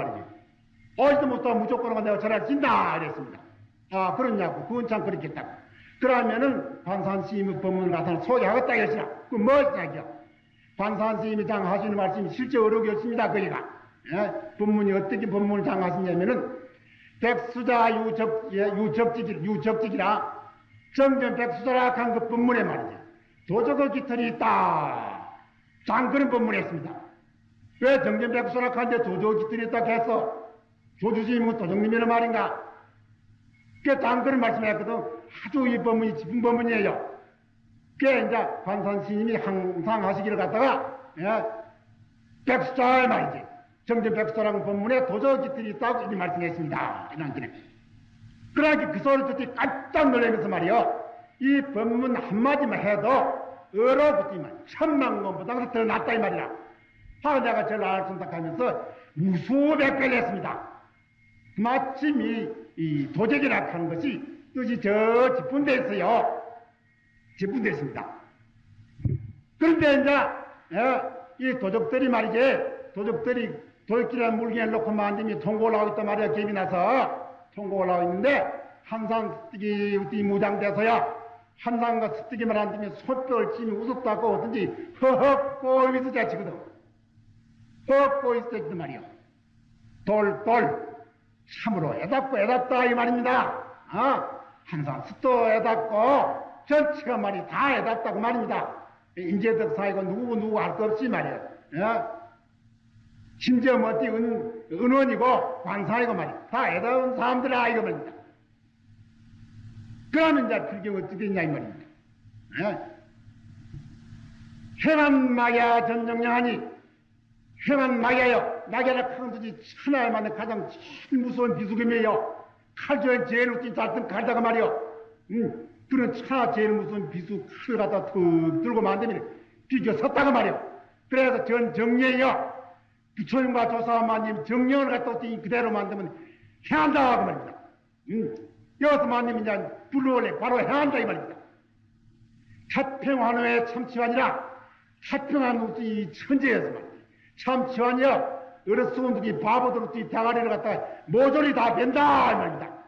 말이지. 어디도 못하고 무조건 내가 절할 수 있나 이랬습니다. 아 그렇냐고. 그건 참 그렇겠다고. 그러면은 관산스님의 법문을 갖다 소개하겠다 이것이라. 그 뭐냐기요. 관산스님이 장하시는 말씀이 실제 어려우겠습니다. 거기가. 예? 법문이 어떻게 법문을 장하시냐면은 백수자 유적직이라 정전 백수자라 한 그 법문에 말이죠. 도적의 깃털이 있다. 장 그런 법문을 했습니다. 왜 정전 백수자라 한데 도적의 깃털이 있다고 했어? 조주스님은 도적님이란 말인가? 그 장 그런 말씀을 했거든. 아주 이 법문이 짚은 법문이에요. 그 이제 관산스님이 항상 하시기를 갖다가 예? 백수자의 말이지. 정전 백수자라는 법문에 도적의 깃털이 있다고 이렇게 말씀했습니다. 이런 기는. 그러니까 그 소리를 듣고 깜짝 놀라면서 말이요. 이 법문 한마디만 해도 얼어붙지만 천만 권보다 더 낫다 이 말이라. 하고 내가 저를 알순탁하면서 무수백배를 했습니다. 마침 이 도적이라 하는 것이 뜻이 저 짚은 데 있어요. 짚은 데 있습니다. 그런데 이제 이 도적들이 말이지 도적들이 도적질이라는 물건을 놓고 만듦이 통고 올라오고 있단 말이야. 갭이 나서 통고 올라오고 있는데 한상 습득이 무장돼서야 한상과 습득이만 안 되면 손뼉을 치면 웃었다고 어떤지 허헉 꼬이면서 자치거든. 허헉 꼬이면서 자치단 말이야. 돌 참으로 애답다 이 말입니다. 한상 습도 애답고 전체가 말이 다 애답다고 말입니다. 인재덕 사이고 누구 알 것 없이 말이야. 심지어 어디 은원이고 관사이고 말이야. 다 애다운 사람들아 이거 말입니다. 그러면 이제 불경 어떻게 했냐 이 말입니다. 해만 마야 전정량하니 해만 마야요. 마야라 큰 뜻이 천하에 맞는 가장 제일 무서운 비수금이에요. 칼조에 제일 웃긴 잣든 칼다가 말이요. 그런 천하 제일 무서운 비수 칼을 갖다 툭 들고 만들면 비교 섰다가 말이요. 그래서 전정례요. 부처님과 조사만님 정령을 갖다 어떻게 그대로 만들면 해한다 하고 말입니다. 여기서 만님 이제 불러올래 바로 해한다 이 말입니다. 차평환호의 참치환이라 차평한 이 천재에서 말입니다. 참치환이여 어렸을 놈들이 바보들 대가리를 갖다가 모조리 다 벤다 이 말입니다.